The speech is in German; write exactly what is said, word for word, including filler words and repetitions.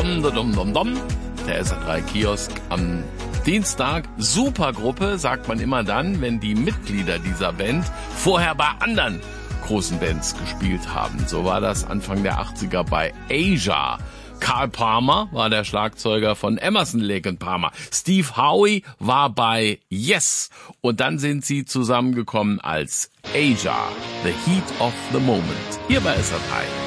Dom, dom, dom, dom. Der S R drei Kiosk am Dienstag. Supergruppe, sagt man immer dann, wenn die Mitglieder dieser Band vorher bei anderen großen Bands gespielt haben. So war das Anfang der achtziger bei Asia. Carl Palmer war der Schlagzeuger von Emerson, Lake and Palmer. Steve Howe war bei Yes. Und dann sind sie zusammengekommen als Asia, The Heat of the Moment. Hier bei S R drei.